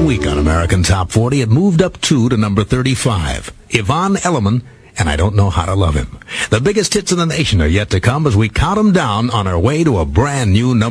week on American Top 40. It moved up 2 to number 35. Yvonne Elliman, and I Don't Know How to Love Him. The biggest hits in the nation are yet to come as we count them down on our way to a brand new number